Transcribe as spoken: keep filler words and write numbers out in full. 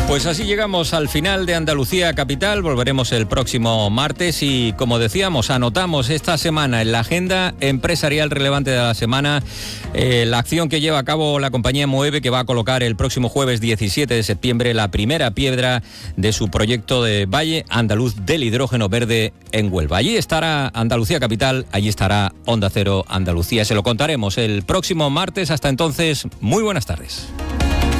Pues así llegamos al final de Andalucía Capital. Volveremos el próximo martes y, como decíamos, anotamos esta semana en la agenda empresarial relevante de la semana eh, la acción que lleva a cabo la compañía Moeve, que va a colocar el próximo jueves diecisiete de septiembre la primera piedra de su proyecto de Valle Andaluz del Hidrógeno Verde en Huelva. Allí estará Andalucía Capital, allí estará Onda Cero Andalucía. Se lo contaremos el próximo martes. Hasta entonces, muy buenas tardes.